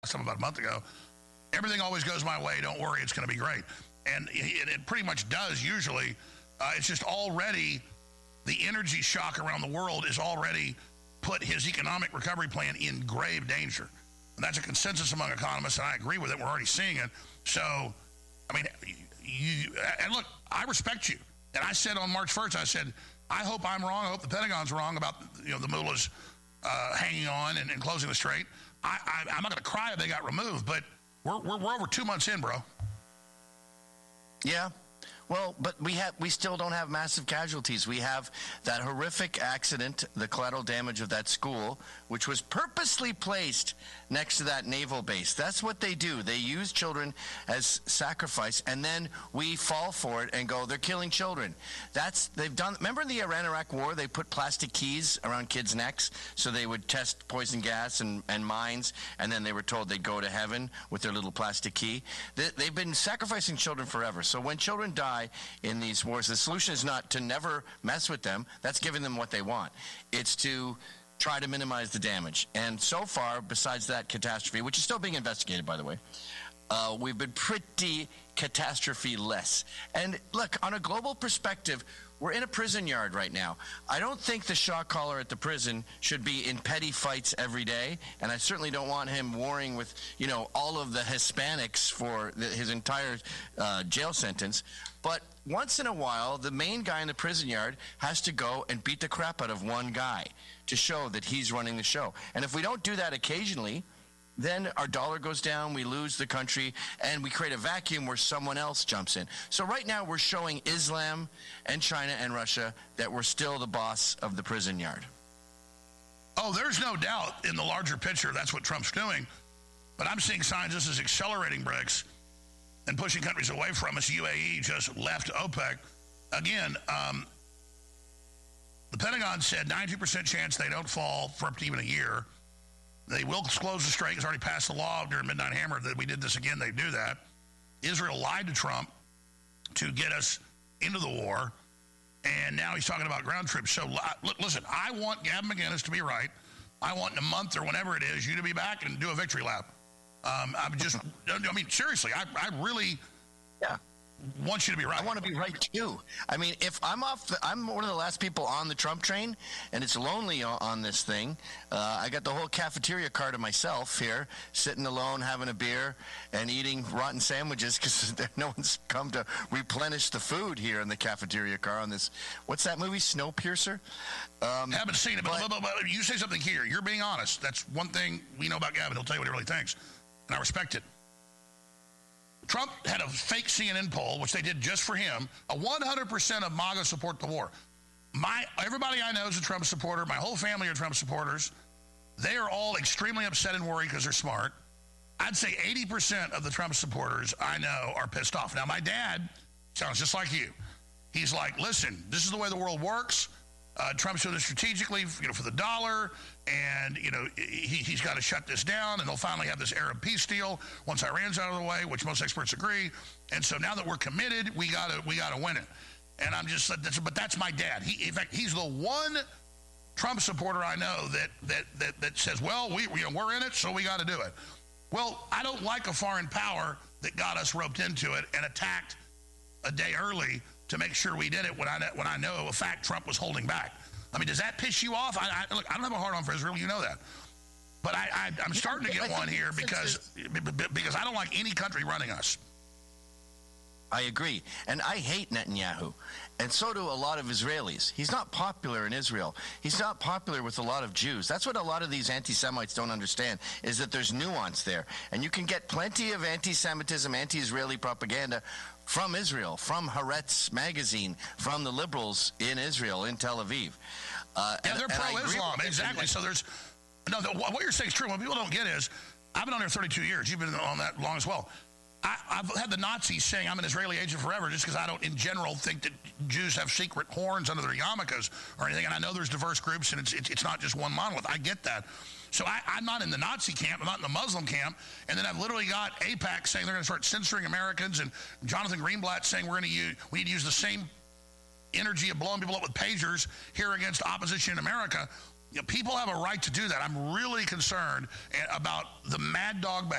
some about a month ago. Everything always goes my way. Don't worry, it's going to be great. And it pretty much does usually. It's just already the energy shock around the world is already put his economic recovery plan in grave danger. And that's a consensus among economists, and I agree with it. We're already seeing it. So, I mean, and look, I respect you. And I said on March 1st, I said, I hope I'm wrong. I hope the Pentagon's wrong about, the mullahs hanging on and closing the strait. I'm not going to cry if they got removed, but we're over 2 months in, bro. Yeah. Well, but we still don't have massive casualties. We have that horrific accident, the collateral damage of that school, which was purposely placed next to that naval base. That's what they do. They use children as sacrifice, and then we fall for it and go, they're killing children. They've done. Remember in the Iran-Iraq war, they put plastic keys around kids' necks so they would test poison gas and mines, and then they were told they'd go to heaven with their little plastic key. They've been sacrificing children forever. So when children die in these wars, the solution is not to never mess with them. That's giving them what they want. It's to try to minimize the damage. And so far, besides that catastrophe, which is still being investigated, by the way, we've been pretty catastrophe-less. And look, on a global perspective, we're in a prison yard right now. I don't think the shot caller at the prison should be in petty fights every day, and I certainly don't want him warring with, all of the Hispanics for his entire jail sentence. But once in a while, the main guy in the prison yard has to go and beat the crap out of one guy to show that he's running the show. And if we don't do that occasionally, then our dollar goes down, we lose the country, and we create a vacuum where someone else jumps in. So right now we're showing Islam and China and Russia that we're still the boss of the prison yard. Oh, there's no doubt in the larger picture that's what Trump's doing. But I'm seeing signs this is accelerating BRICS and pushing countries away from us. UAE just left OPEC. Again, the Pentagon said 92% chance they don't fall for up to even a year. They will close the strait. It's already passed the law during Midnight Hammer that we did this again. They do that. Israel lied to Trump to get us into the war, and now he's talking about ground troops. So, listen, I want Gavin McInnes to be right. I want in a month or whenever it is you to be back and do a victory lap. Seriously, I really want you to be right. I want to be right too. I mean, if I'm I'm one of the last people on the Trump train, and it's lonely on this thing. I got the whole cafeteria car to myself here, sitting alone, having a beer, and eating rotten sandwiches because no one's come to replenish the food here in the cafeteria car on this. What's that movie, Snowpiercer? Haven't seen it, but you say something here. You're being honest. That's one thing we know about Gavin. He'll tell you what he really thinks, and I respect it. Trump had a fake CNN poll, which they did just for him. 100% of MAGA support the war. Everybody I know is a Trump supporter. My whole family are Trump supporters. They are all extremely upset and worried because they're smart. I'd say 80% of the Trump supporters I know are pissed off. Now, my dad sounds just like you. He's like, listen, this is the way the world works. Trump's doing it strategically, for the dollar, and he's got to shut this down, and they'll finally have this Arab peace deal once Iran's out of the way, which most experts agree. And so now that we're committed, we gotta win it. And I'm just, but that's my dad. In fact, he's the one Trump supporter I know that says, well, we're in it, so we got to do it. Well, I don't like a foreign power that got us roped into it and attacked a day early to make sure we did it when I know a fact Trump was holding back. I mean, does that piss you off? Look, I don't have a hard on for Israel, you know that. But I'm starting to get one here because I don't like any country running us. I agree. And I hate Netanyahu. And so do a lot of Israelis. He's not popular in Israel. He's not popular with a lot of Jews. That's what a lot of these anti-Semites don't understand, is that there's nuance there. And you can get plenty of anti-Semitism, anti-Israeli propaganda from Israel, from Haaretz magazine, from the liberals in Israel, in Tel Aviv. They're pro-Islam, exactly. So what you're saying is true. What people don't get is, I've been on there 32 years. You've been on that long as well. I've had the Nazis saying I'm an Israeli agent forever just because I don't, in general, think that Jews have secret horns under their yarmulkes or anything. And I know there's diverse groups, and it's not just one monolith. I get that. So I'm not in the Nazi camp. I'm not in the Muslim camp. And then I've literally got AIPAC saying they're going to start censoring Americans, and Jonathan Greenblatt saying we need to use the same energy of blowing people up with pagers here against opposition in America. You know, people have a right to do that. I'm really concerned about the mad dog behavior